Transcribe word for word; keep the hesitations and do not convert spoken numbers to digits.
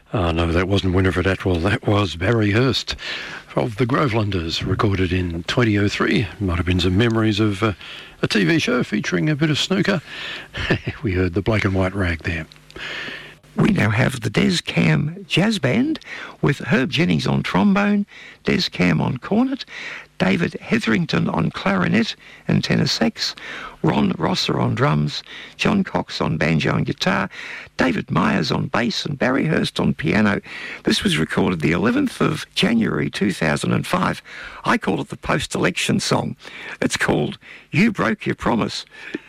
Oh, no, that wasn't Winifred Atwell. That was Barry Hurst of the Grovelanders, recorded in twenty oh three. Might have been some memories of uh, a T V show featuring a bit of snooker. We heard the Black and White Rag there. We now have the Des Cam Jazz Band with Herb Jennings on trombone, Des Cam on cornet, David Hetherington on clarinet and tenor sax, Ron Rosser on drums, John Cox on banjo and guitar, David Myers on bass and Barry Hurst on piano. This was recorded the eleventh of January two thousand five. I call it the post-election song. It's called You Broke Your Promise.